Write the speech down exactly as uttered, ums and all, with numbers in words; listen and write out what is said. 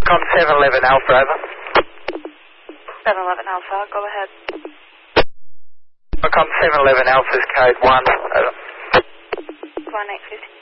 Qualcomm seven eleven Alpha, over. seven eleven Alpha, go ahead. Qualcomm seven eleven Alpha's code one, over. one eight fifty.